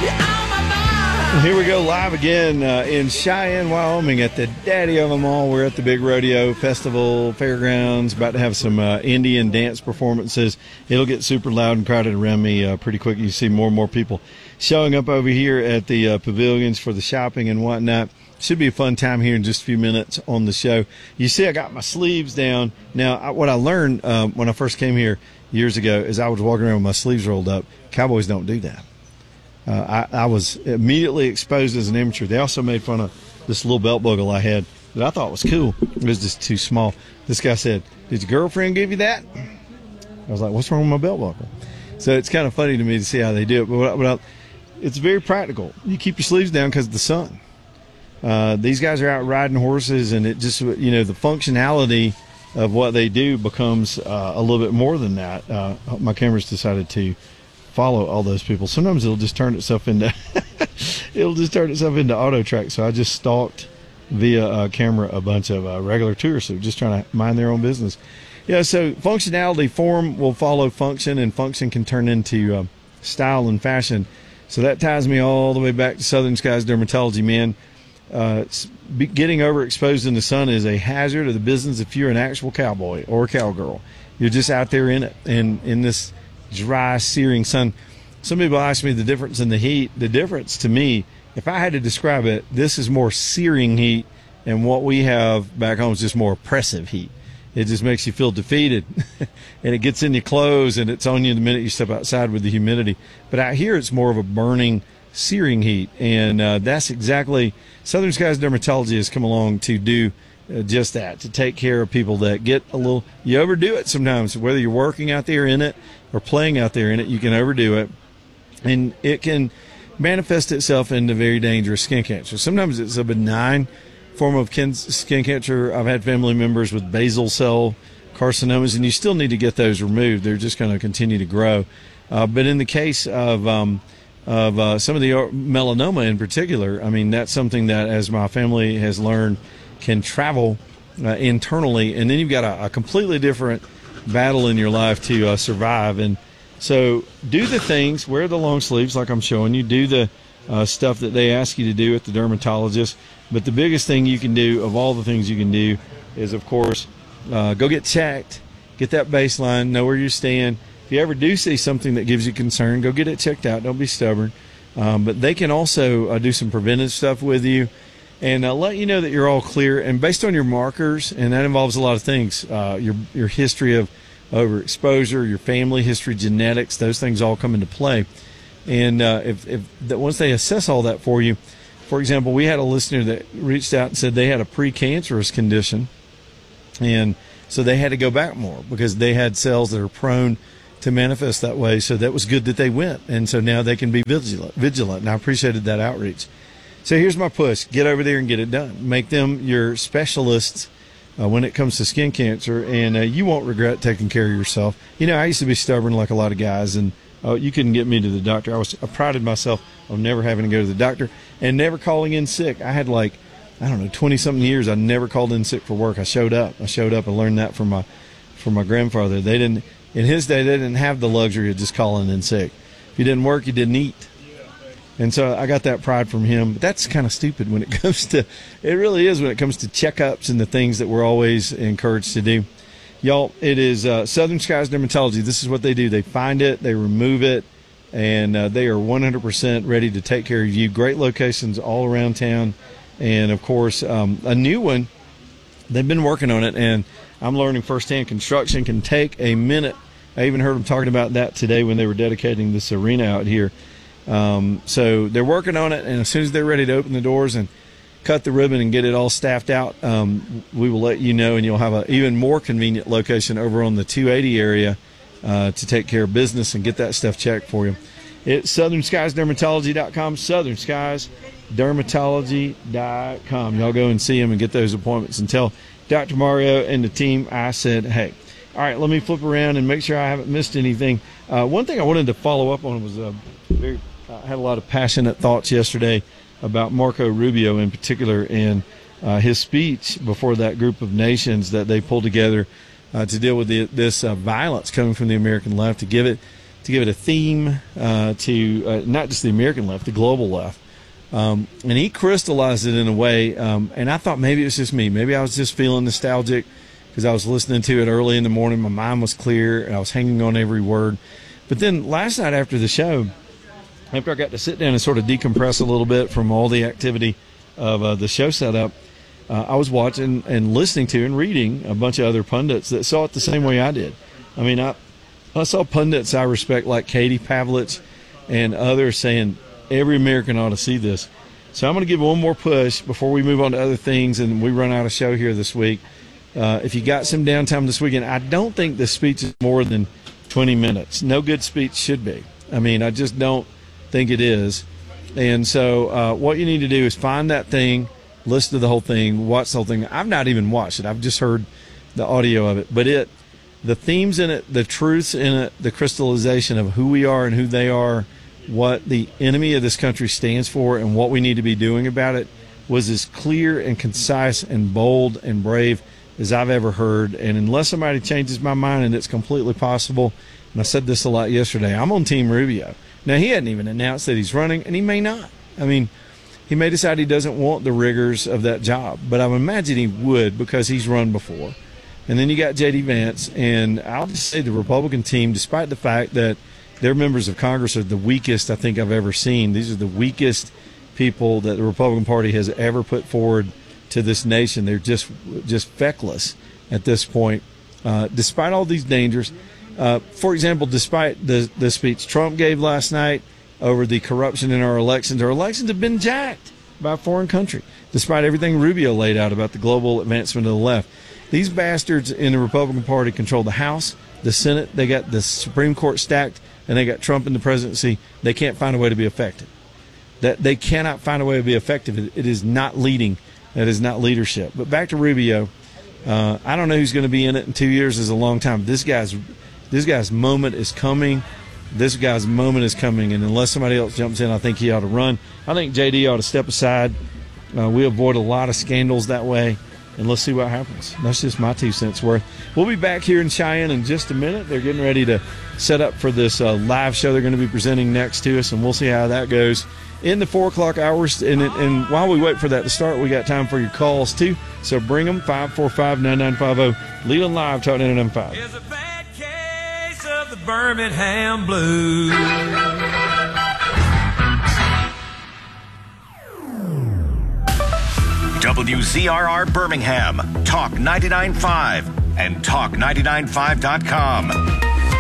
Here we go live again in Cheyenne, Wyoming at the Daddy of them all. We're at the big rodeo festival fairgrounds, about to have some Indian dance performances. It'll get super loud and crowded around me pretty quick. You see more and more people showing up over here at the pavilions for the shopping and whatnot. Should be a fun time here in just a few minutes on the show. You see I got my sleeves down. Now, what I learned when I first came here years ago is I was walking around with my sleeves rolled up. Cowboys don't do that. I was immediately exposed as an amateur. They also made fun of this little belt buckle I had that I thought was cool. It was just too small. This guy said, "Did your girlfriend give you that?" I was like, "What's wrong with my belt buckle?" So it's kind of funny to me to see how they do it. But it's very practical. You keep your sleeves down because of the sun. These guys are out riding horses, and it just, the functionality of what they do becomes a little bit more than that. My camera's decided to follow all those people. Sometimes it'll just turn itself into auto track. So I just stalked via camera a bunch of regular tourists who are just trying to mind their own business. Yeah, so functionality, form will follow function, and function can turn into style and fashion. So that ties me all the way back to Southern Skies Dermatology, man. Getting overexposed in the sun is a hazard of the business if you're an actual cowboy or cowgirl. You're just out there in it, and in this dry, searing sun. Some people ask me the difference in the heat. The difference to me, if I had to describe it, this is more searing heat, and what we have back home is just more oppressive heat. It just makes you feel defeated, and it gets in your clothes, and it's on you the minute you step outside with the humidity. But out here, it's more of a burning, searing heat, and that's exactly Southern Skies Dermatology has come along to do just that, to take care of people that get you overdo it sometimes, whether you're working out there in it or playing out there in it, you can overdo it, and it can manifest itself into very dangerous skin cancer. Sometimes it's a benign form of skin cancer. I've had family members with basal cell carcinomas, and you still need to get those removed. They're just going to continue to grow. But in the case of some of the melanoma in particular, I mean, that's something that, as my family has learned, can travel internally, and then you've got a completely different battle in your life to survive. And so do the things, wear the long sleeves like I'm showing you, do the stuff that they ask you to do at the dermatologist. But the biggest thing you can do, of all the things you can do, is, of course, go get checked, get that baseline, know where you stand. If you ever do see something that gives you concern, go get it checked out. Don't be stubborn. But they can also do some preventive stuff with you and let you know that you're all clear. And based on your markers, and that involves a lot of things, your history of overexposure, your family history, genetics, those things all come into play. And once they assess all that for you, for example, we had a listener that reached out and said they had a precancerous condition, and so they had to go back more because they had cells that are prone to manifest that way. So that was good that they went, and so now they can be vigilant. And I appreciated that outreach. So here's my push: get over there and get it done. Make them your specialists when it comes to skin cancer, and you won't regret taking care of yourself. I used to be stubborn like a lot of guys, and you couldn't get me to the doctor. I prided myself on never having to go to the doctor and never calling in sick. I had 20-something years I never called in sick for work. I showed up. I learned that from my grandfather. In his day, they didn't have the luxury of just calling in sick. If you didn't work, you didn't eat. And so I got that pride from him. But that's kind of stupid when it comes to, it really is when it comes to checkups and the things that we're always encouraged to do. Y'all, it is Southern Skies Dermatology. This is what they do. They find it, they remove it, and they are 100% ready to take care of you. Great locations all around town. And, of course, a new one, they've been working on it, and I'm learning firsthand construction can take a minute. I even heard them talking about that today when they were dedicating this arena out here. So they're working on it, and as soon as they're ready to open the doors and cut the ribbon and get it all staffed out, we will let you know, and you'll have an even more convenient location over on the 280 area to take care of business and get that stuff checked for you. It's SouthernSkiesDermatology.com, SouthernSkiesDermatology.com. Y'all go and see them and get those appointments and tell Dr. Mario and the team I said, hey. All right, let me flip around and make sure I haven't missed anything. One thing I wanted to follow up on was I had a lot of passionate thoughts yesterday about Marco Rubio in particular and his speech before that group of nations that they pulled together to deal with this violence coming from the American left, to give it to give it a theme to not just the American left, the global left. And he crystallized it in a way, and I thought maybe it was just me. Maybe I was just feeling nostalgic because I was listening to it early in the morning. My mind was clear, and I was hanging on every word. But then last night after the show, after I got to sit down and sort of decompress a little bit from all the activity of the show setup, I was watching and listening to and reading a bunch of other pundits that saw it the same way I did. I mean, I saw pundits I respect like Katie Pavlich and others saying every American ought to see this. So I'm going to give one more push before we move on to other things and we run out of show here this week. If you got some downtime this weekend, I don't think the speech is more than 20 minutes. No good speech should be. I mean, I just don't think it is. And so what you need to do is find that thing, listen to the whole thing, watch the whole thing. I've not even watched it. I've just heard the audio of it. But the themes in it, the truths in it, the crystallization of who we are and who they are, what the enemy of this country stands for and what we need to be doing about it was as clear and concise and bold and brave as I've ever heard. And unless somebody changes my mind, and it's completely possible, and I said this a lot yesterday, I'm on Team Rubio. Now, he hadn't even announced that he's running, and he may not. I mean, he may decide he doesn't want the rigors of that job, but I would imagine he would because he's run before. And then you got J.D. Vance, and I'll just say the Republican team, despite the fact that their members of Congress are the weakest I think I've ever seen. These are the weakest people that the Republican Party has ever put forward to this nation. They're just feckless at this point, despite all these dangers. For example, despite the speech Trump gave last night over the corruption in our elections have been jacked by a foreign country, despite everything Rubio laid out about the global advancement of the left. These bastards in the Republican Party control the House, the Senate, they got the Supreme Court stacked, and they got Trump in the presidency. They can't find a way to be effective. They cannot find a way to be effective. It is not leading. That is not leadership. But back to Rubio. I don't know who's going to be in it in 2 years. Is a long time. This guy's moment is coming. This guy's moment is coming, and unless somebody else jumps in, I think he ought to run. I think J.D. ought to step aside. We avoid a lot of scandals that way, and let's see what happens. That's just my 2 cents worth. We'll be back here in Cheyenne in just a minute. They're getting ready to set up for this live show they're going to be presenting next to us, and we'll see how that goes in the 4 o'clock hours. And while we wait for that to start, we got time for your calls, too. So bring them, 545-9950. Leland Live, Talk 99.5. Here's a bad case of the Birmingham Blues. WZRR Birmingham, Talk 99.5 and Talk995.com.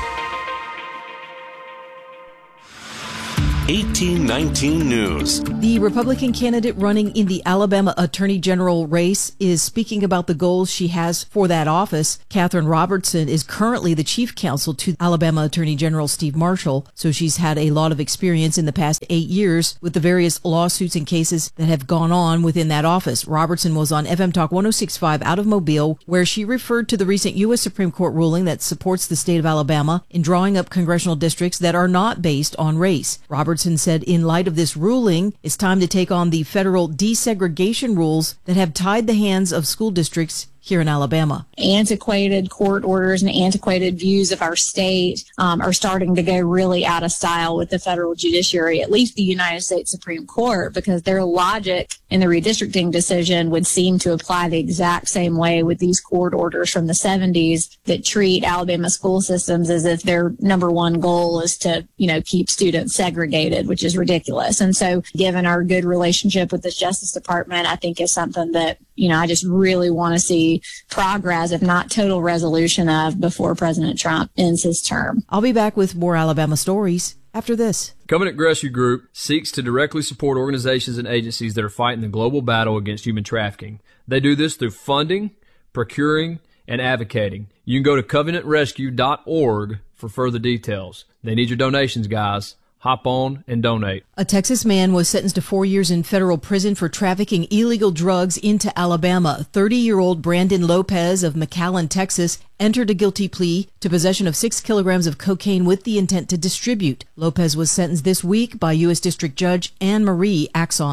1819 News. The Republican candidate running in the Alabama Attorney General race is speaking about the goals she has for that office. Catherine Robertson is currently the chief counsel to Alabama Attorney General Steve Marshall, so she's had a lot of experience in the past 8 years with the various lawsuits and cases that have gone on within that office. Robertson was on FM Talk 106.5 out of Mobile, where she referred to the recent U.S. Supreme Court ruling that supports the state of Alabama in drawing up congressional districts that are not based on race. Robertson said in light of this ruling, it's time to take on the federal desegregation rules that have tied the hands of school districts here in Alabama. Antiquated court orders and antiquated views of our state are starting to go really out of style with the federal judiciary, at least the United States Supreme Court, because their logic in the redistricting decision would seem to apply the exact same way with these court orders from the 70s that treat Alabama school systems as if their number one goal is to, keep students segregated, which is ridiculous. And so given our good relationship with the Justice Department, I think is something that, I just really want to see progress, if not total resolution of, before President Trump ends his term. I'll be back with more Alabama stories after this. Covenant Rescue Group seeks to directly support organizations and agencies that are fighting the global battle against human trafficking. They do this through funding, procuring, and advocating. You can go to covenantrescue.org for further details. They need your donations, guys. Hop on and donate. A Texas man was sentenced to 4 years in federal prison for trafficking illegal drugs into Alabama. 30-year-old Brandon Lopez of McAllen, Texas, entered a guilty plea to possession of 6 kilograms of cocaine with the intent to distribute. Lopez was sentenced this week by U.S. District Judge Anne Marie Axon.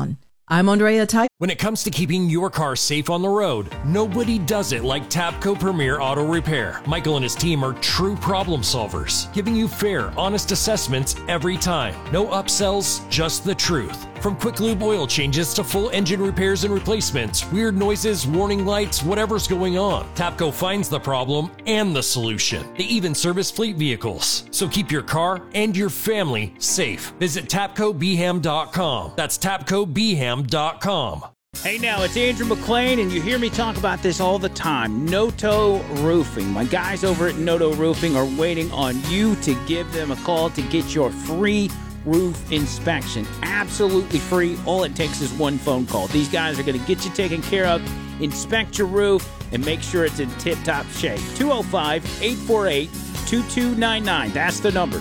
I'm Andrea Ty. When it comes to keeping your car safe on the road, nobody does it like Tapco Premier Auto Repair. Michael and his team are true problem solvers, giving you fair, honest assessments every time. No upsells, just the truth. From quick lube oil changes to full engine repairs and replacements, weird noises, warning lights, whatever's going on, Tapco finds the problem and the solution. They even service fleet vehicles. So keep your car and your family safe. Visit TapcoBham.com. That's TapcoBham.com. Hey now, it's Andrew McClain, and you hear me talk about this all the time. Noto Roofing. My guys over at Noto Roofing are waiting on you to give them a call to get your free roof inspection. Absolutely free. All it takes is one phone call. These guys are going to get you taken care of, inspect your roof, and make sure it's in tip-top shape. 205-848-2299. That's the number.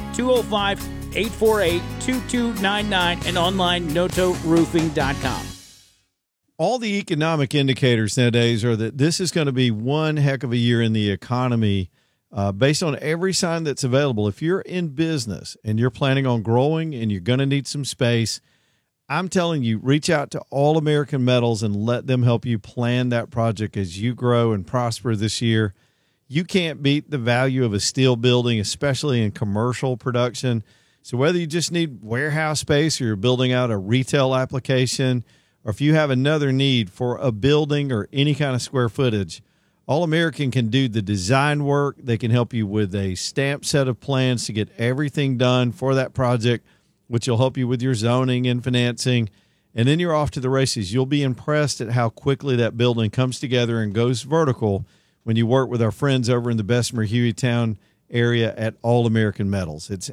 205-848-2299 and online notoroofing.com. All the economic indicators nowadays are that this is going to be one heck of a year in the economy based on every sign that's available. If you're in business and you're planning on growing and you're going to need some space, I'm telling you, reach out to All American Metals and let them help you plan that project as you grow and prosper this year. You can't beat the value of a steel building, especially in commercial production. So whether you just need warehouse space or you're building out a retail application, or if you have another need for a building or any kind of square footage, All-American can do the design work. They can help you with a stamped set of plans to get everything done for that project, which will help you with your zoning and financing. And then you're off to the races. You'll be impressed at how quickly that building comes together and goes vertical when you work with our friends over in the Bessemer Hueytown area at All-American Metals. It's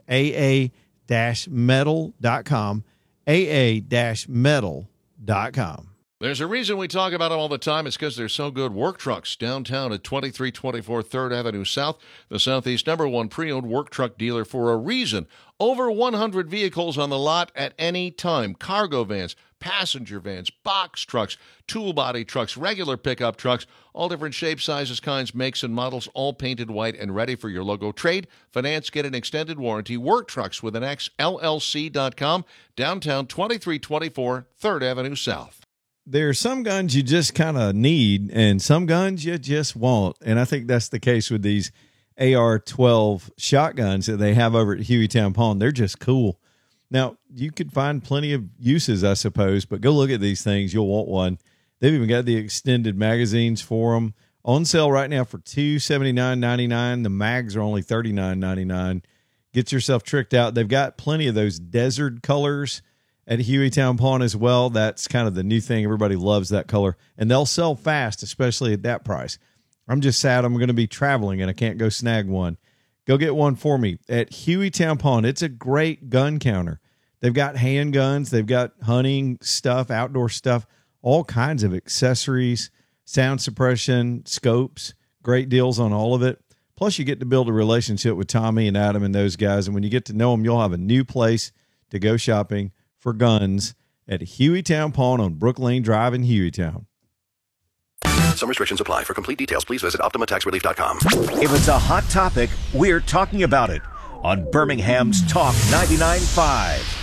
aa-metal.com, aa-metal.com. There's a reason we talk about them all the time. It's because they're so good. Work Trucks downtown at 2324 3rd Avenue South, the Southeast #1 pre-owned work truck dealer for a reason. Over 100 vehicles on the lot at any time. Cargo vans, passenger vans, box trucks, tool body trucks, regular pickup trucks, all different shapes, sizes, kinds, makes, and models, all painted white and ready for your logo. Trade, finance, get an extended warranty. Work Trucks with an X, LLC.com, downtown 2324 3rd Avenue South. There are some guns you just kind of need and some guns you just want. And I think that's the case with these AR-12 shotguns that they have over at Hueytown Pawn. They're just cool. Now, you could find plenty of uses, I suppose, but go look at these things. You'll want one. They've even got the extended magazines for them. On sale right now for $279.99. The mags are only $39.99. Get yourself tricked out. They've got plenty of those desert colors at Hueytown Pawn as well. That's kind of the new thing. Everybody loves that color. And they'll sell fast, especially at that price. I'm just sad I'm going to be traveling and I can't go snag one. Go get one for me at Hueytown Pawn. It's a great gun counter. They've got handguns. They've got hunting stuff, outdoor stuff, all kinds of accessories, sound suppression, scopes, great deals on all of it. Plus, you get to build a relationship with Tommy and Adam and those guys. And when you get to know them, you'll have a new place to go shopping for guns at Hueytown Pawn on Brook Lane Drive in Hueytown. Some restrictions apply. For complete details, please visit OptimaTaxRelief.com. If it's a hot topic, we're talking about it on Birmingham's Talk 99.5.